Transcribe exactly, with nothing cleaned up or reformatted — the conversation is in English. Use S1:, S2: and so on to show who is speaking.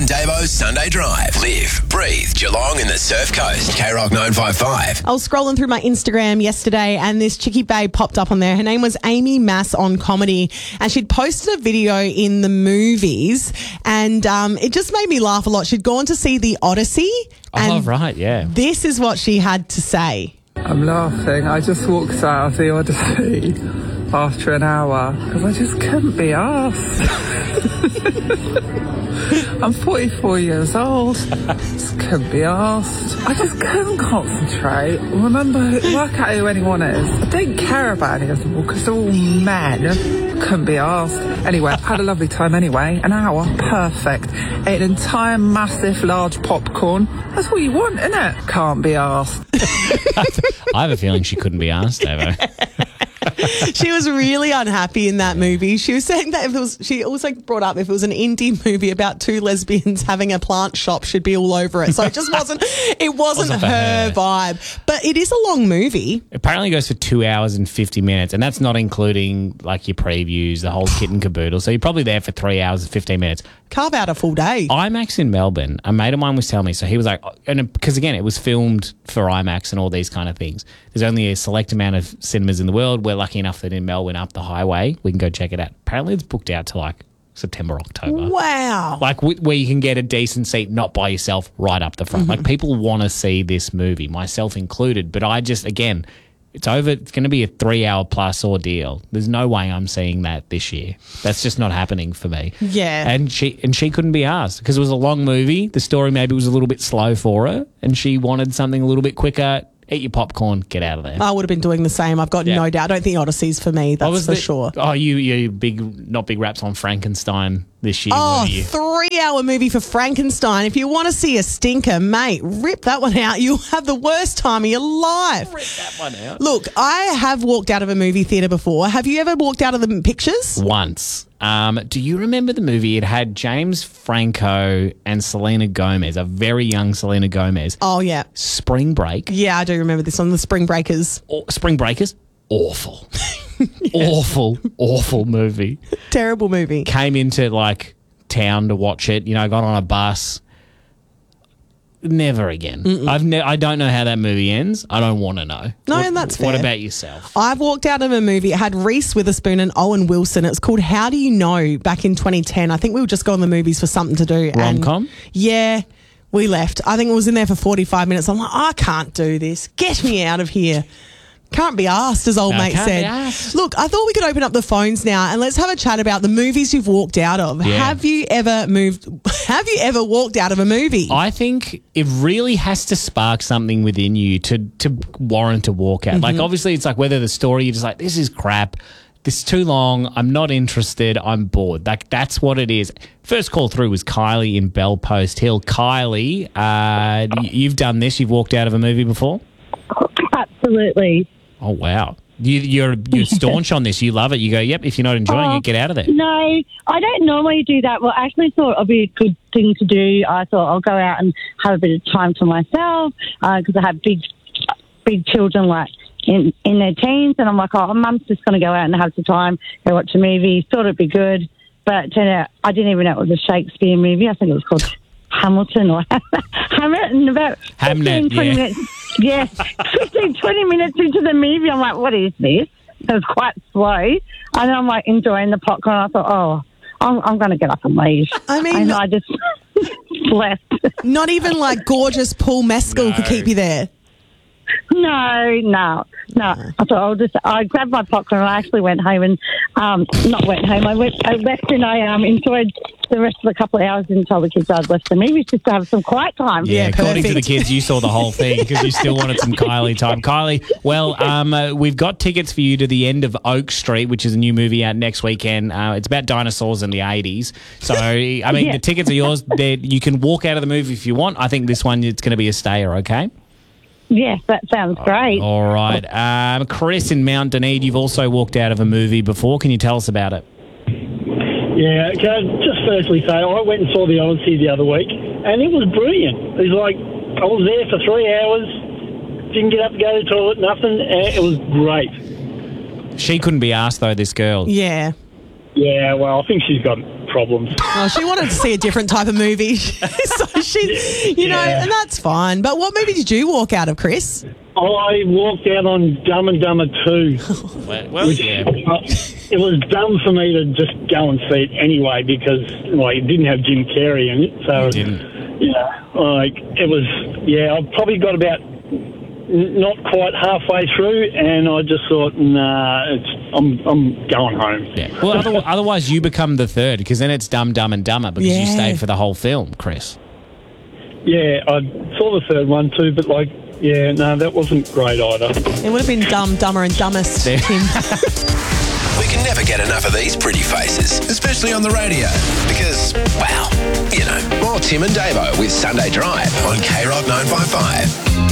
S1: and Dabo's Sunday Drive. Live, breathe, Geelong and the Surf Coast. K Rock nine five five.
S2: I was scrolling through my Instagram yesterday and this chickie babe popped up on there. Her name was Amy Mass on Comedy, and she'd posted a video in the movies, and um, it just made me laugh a lot. She'd gone to see The Odyssey. And
S3: oh, right, yeah.
S2: This is what she had to say.
S4: I'm laughing. I just walked out of The Odyssey after an hour because I just couldn't be arsed. I'm forty-four years old. Just couldn't be arsed. I just couldn't concentrate. Remember, work out who anyone is. I don't care about any of them because they're all men. Couldn't be arsed. Anyway, had a lovely time anyway. An hour, perfect. Ate an entire massive large popcorn. That's what you want, isn't it? Can't be arsed.
S3: I have a feeling she couldn't be asked, Davo.
S2: She was really unhappy in that movie. She was saying that if it was, she also brought up if it was an indie movie about two lesbians having a plant shop, she'd be all over it. So it just wasn't, it wasn't, wasn't her, her vibe. But it is a long movie.
S3: Apparently it goes for two hours and fifty minutes, and that's not including like your previews, the whole kit and caboodle. So you're probably there for three hours and fifteen minutes.
S2: Carve out a full day.
S3: IMAX in Melbourne, a mate of mine was telling me, so he was like, and because again, it was filmed for IMAX and all these kind of things. There's only a select amount of cinemas in the world. We're lucky enough that in Melbourne, up the highway, we can go check it out. Apparently it's booked out to like September, October.
S2: Wow.
S3: Like w- where you can get a decent seat, not by yourself, right up the front. Mm-hmm. Like people want to see this movie, myself included. But I just, again, it's over. It's going to be a three-hour plus ordeal. There's no way I'm seeing that this year. That's just not happening for me.
S2: Yeah.
S3: And she and she couldn't be asked because it was a long movie. The story maybe was a little bit slow for her, and she wanted something a little bit quicker. Eat your popcorn, get out of there.
S2: I would have been doing the same. I've got yeah. no doubt. I don't think Odyssey's for me, that's for
S3: the,
S2: sure.
S3: Oh, you you big, not big raps on Frankenstein this year,
S2: Oh,
S3: were you?
S2: three-hour movie for Frankenstein. If you want to see a stinker, mate, rip that one out. You'll have the worst time of your life.
S3: Rip that one out.
S2: Look, I have walked out of a movie theatre before. Have you ever walked out of the pictures?
S3: Once. Um, do you remember the movie? It had James Franco and Selena Gomez, a very young Selena Gomez.
S2: Oh, yeah.
S3: Spring Break.
S2: Yeah, I do remember this on the Spring Breakers.
S3: Oh, Spring Breakers? Awful. Awful, awful movie.
S2: Terrible movie.
S3: Came into, like, town to watch it. You know, got on a bus. Never again. Mm-mm. I've ne- I don't know how that movie ends. I don't want to know.
S2: No,
S3: what,
S2: and that's fair.
S3: What about yourself?
S2: I've walked out of a movie. It had Reese Witherspoon and Owen Wilson. It's called How Do You Know, back in twenty ten. I think we were just going to the movies for something to do.
S3: Rom-com?
S2: Yeah, we left. I think it was in there for forty-five minutes. I'm like, I can't do this. Get me out of here. Can't be asked, as old
S3: no,
S2: mate said. Look, I thought we could open up the phones now and let's have a chat about the movies you've walked out of.
S3: Yeah.
S2: Have you ever moved? Have you ever walked out of a movie?
S3: I think it really has to spark something within you to to warrant a walkout. Mm-hmm. Like, obviously, it's like whether the story you're just like, this is crap. This is too long. I'm not interested. I'm bored. Like, that's what it is. First call through was Kylie in Bellpost Hill. Kylie, uh, you've done this. You've walked out of a movie before?
S5: Absolutely.
S3: Oh, wow. You, you're you're staunch on this. You love it. You go, yep, if you're not enjoying
S5: uh,
S3: it, get out of there.
S5: No, I don't normally do that. Well, I actually thought it would be a good thing to do. I thought I'll go out and have a bit of time for myself because uh, I have big big children like in, in their teens. And I'm like, oh, Mum's just going to go out and have some time, go watch a movie. Thought it'd be good. But turned out I didn't even know it was a Shakespeare movie. I think it was called Hamilton or Hamlet. About
S3: Hamnet,
S5: fifteen, twenty
S3: yeah.
S5: minutes. Yeah, fifteen, twenty minutes into the movie, I'm like, what is this? It was quite slow. And I'm like enjoying the popcorn. I thought, oh, I'm, I'm going to get up and leave.
S2: I mean,
S5: and I just left.
S2: Not even like gorgeous Paul Mescal
S3: No.
S2: could keep you there.
S5: No, no, no. I thought I'll just. I grabbed my popcorn and I actually went home and um, not went home. I went. I left and I um enjoyed the rest of the couple of hours and told the kids I'd left the movie just to have some quiet time.
S3: Yeah,
S2: Yeah,
S3: according to the
S2: perfect.
S3: kids, you saw the whole thing because you still wanted some Kylie time. Kylie, well, um, uh, we've got tickets for you to The End of Oak Street, which is a new movie out next weekend. Uh, it's about dinosaurs in the eighties. So, I mean,
S5: Yeah.
S3: the tickets are yours. They're, you can walk out of the movie if you want. I think this one, it's going to be a stayer, okay?
S5: Yes, that sounds great.
S3: All right. Um, Chris in Mount Dunedin, you've also walked out of a movie before. Can you tell us about it?
S6: Yeah, can I just firstly say, I went and saw The Odyssey the other week, and it was brilliant. It was like, I was there for three hours, didn't get up to go to the toilet, nothing, and it was great.
S3: She couldn't be asked, though, this girl.
S2: Yeah.
S6: Yeah, Yeah, well, I think she's got problems.
S2: Oh, she wanted to see a different type of movie. So she, you know,
S6: Yeah.
S2: and that's fine. But what movie did you walk out of, Chris?
S6: I walked out on Dumb and Dumber two.
S3: Well, well,
S6: Which,
S3: yeah.
S6: uh, it was dumb for me to just go and see it anyway because like, it didn't have Jim Carrey in it. So,
S3: It didn't.
S6: yeah, like, it was, yeah, I probably got about n- not quite halfway through and I just thought, nah, it's, I'm, I'm going home.
S3: Yeah. Well, otherwise, otherwise you become the third because then it's Dumb, Dumb and Dumber because you
S2: Yeah.
S3: stayed for the whole film, Chris.
S6: Yeah, I saw the third one too, but like, yeah, no, that wasn't great either.
S2: It would have been Dumb, Dumber and Dumbest,
S3: There.
S2: Tim.
S1: We can never get enough of these pretty faces, especially on the radio. Because, well, you know, more Tim and Davo with Sunday Drive on K Rock nine five five.